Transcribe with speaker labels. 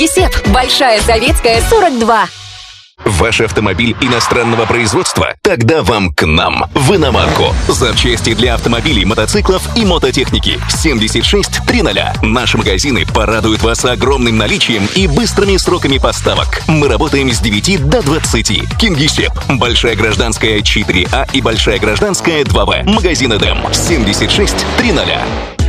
Speaker 1: Кингисепп, Большая Советская, 42.
Speaker 2: Ваш автомобиль иностранного производства? Тогда вам к нам, в Иномарку. Запчасти для автомобилей, мотоциклов и мототехники. 76-00. Наши магазины порадуют вас огромным наличием и быстрыми сроками поставок. Мы работаем с 9 до 20. Кингисепп, Большая Гражданская 4А и Большая Гражданская 2В. Магазин Эдем. 76-00.